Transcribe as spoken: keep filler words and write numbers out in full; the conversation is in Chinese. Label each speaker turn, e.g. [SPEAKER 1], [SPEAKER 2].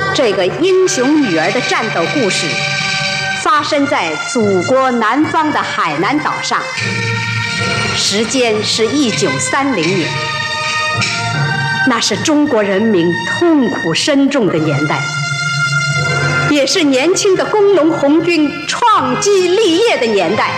[SPEAKER 1] 这个英雄女儿的战斗故事发生在祖国南方的海南岛上，时间是一九三零年，那是中国人民痛苦深重的年代，也是年轻的工农红军创基立业的年代。